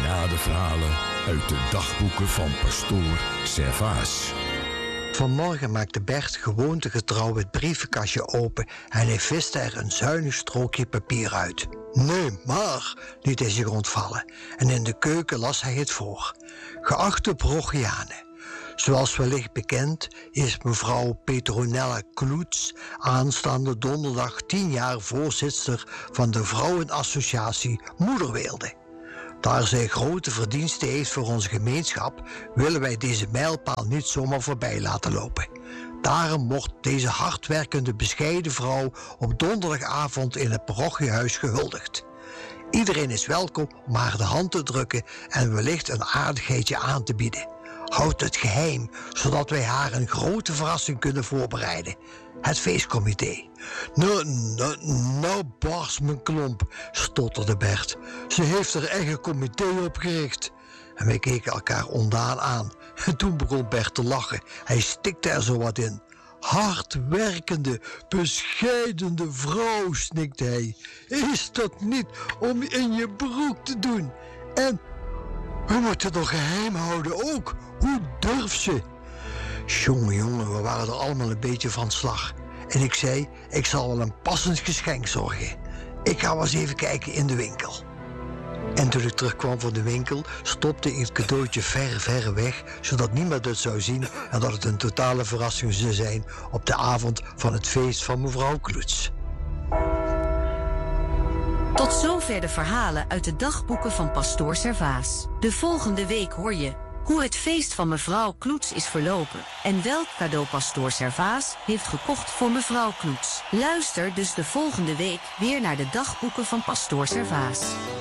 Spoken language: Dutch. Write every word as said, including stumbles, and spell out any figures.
na de verhalen uit de dagboeken van pastoor Servaas. Vanmorgen maakte Bert gewoontegetrouw het brievenkastje open en hij viste er een zuinig strookje papier uit. Nee, maar, liet hij zich ontvallen en in de keuken las hij het voor. Geachte parochianen, zoals wellicht bekend is mevrouw Petronella Kloets aanstaande donderdag tien jaar voorzitter van de Vrouwenassociatie Moederweelde. Daar zij grote verdiensten heeft voor onze gemeenschap, willen wij deze mijlpaal niet zomaar voorbij laten lopen. Daarom wordt deze hardwerkende bescheiden vrouw op donderdagavond in het parochiehuis gehuldigd. Iedereen is welkom om haar de hand te drukken en wellicht een aardigheidje aan te bieden. Houd het geheim, zodat wij haar een grote verrassing kunnen voorbereiden. Het feestcomité. Nou, nou, nou barst mijn klomp, stotterde Bert. Ze heeft haar eigen comité opgericht. En wij keken elkaar ondaan aan. En toen begon Bert te lachen. Hij stikte er zo wat in. Hardwerkende, bescheidene vrouw, snikte hij. Is dat niet om in je broek te doen? En we moeten het nog geheim houden ook. Hoe durf ze? Jongen, jongen, we waren er allemaal een beetje van slag. En ik zei, ik zal wel een passend geschenk zorgen. Ik ga wel eens even kijken in de winkel. En toen ik terugkwam van de winkel, stopte ik het cadeautje ver, ver weg, zodat niemand het zou zien en dat het een totale verrassing zou zijn op de avond van het feest van mevrouw Kloets. Tot zover de verhalen uit de dagboeken van pastoor Servaas. De volgende week hoor je hoe het feest van mevrouw Kloets is verlopen en welk cadeau pastoor Servaas heeft gekocht voor mevrouw Kloets. Luister dus de volgende week weer naar de dagboeken van pastoor Servaas.